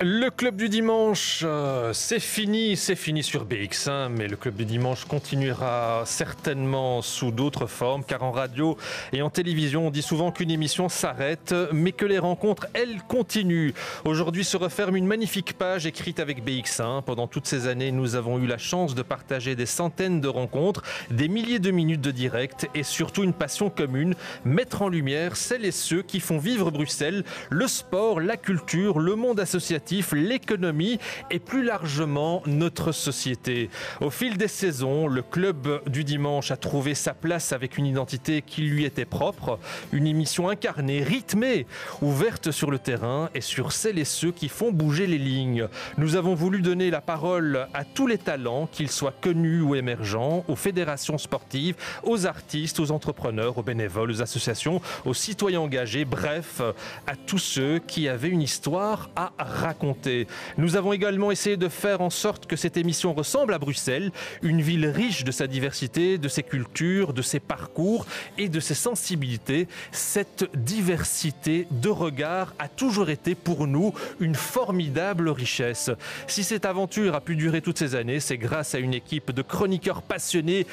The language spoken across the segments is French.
Le club du dimanche, c'est fini sur BX1, mais le club du dimanche continuera certainement sous d'autres formes, car en radio et en télévision, on dit souvent qu'une émission s'arrête, mais que les rencontres, elles, continuent. Aujourd'hui se referme une magnifique page écrite avec BX1. Pendant toutes ces années, nous avons eu la chance de partager des centaines de rencontres, des milliers de minutes de direct et surtout une passion commune, mettre en lumière celles et ceux qui font vivre Bruxelles, le sport, la culture, le monde associatif, l'économie et plus largement notre société. Au fil des saisons, le club du dimanche a trouvé sa place avec une identité qui lui était propre, une émission incarnée, rythmée, ouverte sur le terrain et sur celles et ceux qui font bouger les lignes. Nous avons voulu donner la parole à tous les talents, qu'ils soient connus ou émergents, aux fédérations sportives, aux artistes, aux entrepreneurs, aux bénévoles, aux associations, aux citoyens engagés, bref, à tous ceux qui avaient une histoire à raconter. Nous avons également essayé de faire en sorte que cette émission ressemble à Bruxelles, une ville riche de sa diversité, de ses cultures, de ses parcours et de ses sensibilités. Cette diversité de regards a toujours été pour nous une formidable richesse. Si cette aventure a pu durer toutes ces années, c'est grâce à une équipe de chroniqueurs passionnés,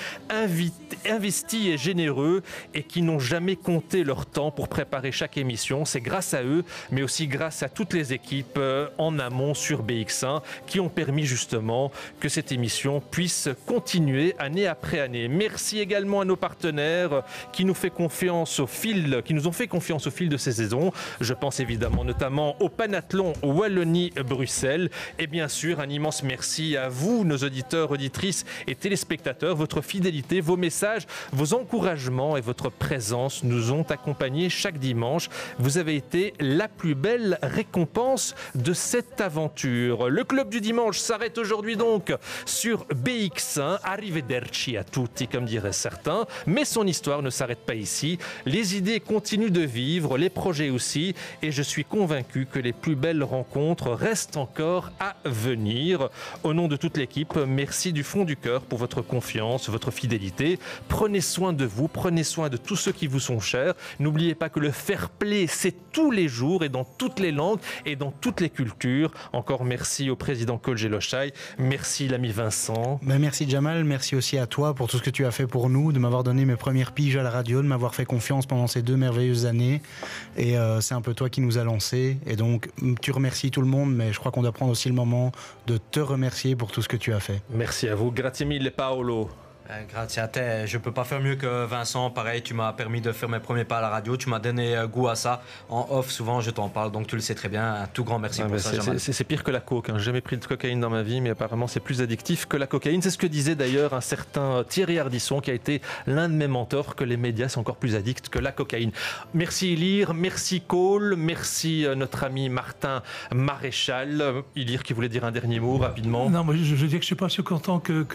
investis et généreux et qui n'ont jamais compté leur temps pour préparer chaque émission. C'est grâce à eux, mais aussi grâce à toutes les équipes en amont sur BX1 qui ont permis justement que cette émission puisse continuer année après année. Merci également à nos partenaires qui nous ont fait confiance au fil de ces saisons. Je pense évidemment notamment au Panathlon Wallonie-Bruxelles et bien sûr un immense merci à vous, nos auditeurs, auditrices et téléspectateurs. Votre fidélité, vos messages, vos encouragements et votre présence nous ont accompagnés chaque dimanche. Vous avez été la plus belle récompense de cette aventure. Le club du dimanche s'arrête aujourd'hui donc sur BX1. Arrivederci a tutti, comme diraient certains. Mais son histoire ne s'arrête pas ici. Les idées continuent de vivre, les projets aussi. Et je suis convaincu que les plus belles rencontres restent encore à venir. Au nom de toute l'équipe, merci du fond du cœur pour votre confiance, votre fidélité. Prenez soin de vous, prenez soin de tous ceux qui vous sont chers. N'oubliez pas que le fair play, c'est tous les jours et dans toutes les langues et dans toutes les cultures. Encore merci au président Kolje Lochai. Merci l'ami Vincent. Merci Jamal, merci aussi à toi pour tout ce que tu as fait pour nous, de m'avoir donné mes premières piges à la radio, de m'avoir fait confiance pendant ces 2 merveilleuses années. Et c'est un peu toi qui nous a lancés. Et donc tu remercies tout le monde, mais je crois qu'on doit prendre aussi le moment de te remercier pour tout ce que tu as fait. Merci à vous. Grazie mille Paolo. Grazie a te, je peux pas faire mieux que Vincent, pareil, tu m'as permis de faire mes premiers pas à la radio, tu m'as donné goût à ça, en off souvent je t'en parle, donc tu le sais très bien, un tout grand merci pour ça. C'est pire que la coke, j'ai jamais pris de cocaïne dans ma vie, mais apparemment c'est plus addictif que la cocaïne, c'est ce que disait d'ailleurs un certain Thierry Ardisson qui a été l'un de mes mentors, que les médias sont encore plus addicts que la cocaïne. Merci Ilir, merci Cole, merci notre ami Martin Maréchal. Ilir qui voulait dire un dernier mot rapidement. Non, moi je dis que je suis pas si content que